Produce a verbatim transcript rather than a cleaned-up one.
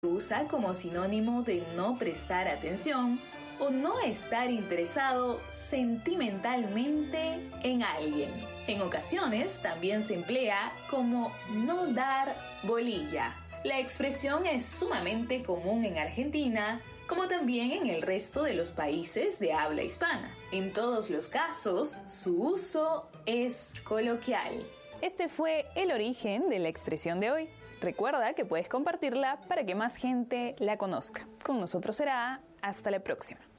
usa como sinónimo de no prestar atención o no estar interesado sentimentalmente en alguien. En ocasiones también se emplea como no dar bolilla. La expresión es sumamente común en Argentina, como también en el resto de los países de habla hispana. En todos los casos, su uso es coloquial. Este fue el origen de la expresión de hoy. Recuerda que puedes compartirla para que más gente la conozca. Con nosotros será hasta la próxima.